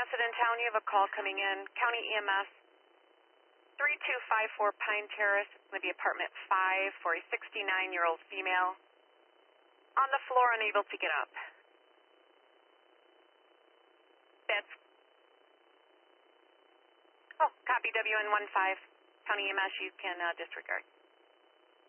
in town. You have a call coming in. County EMS, 3254 Pine Terrace, going to be apartment 5 for a 69-year-old female. On the floor, unable to get up. That's... Oh, copy WN15. County EMS, you can disregard.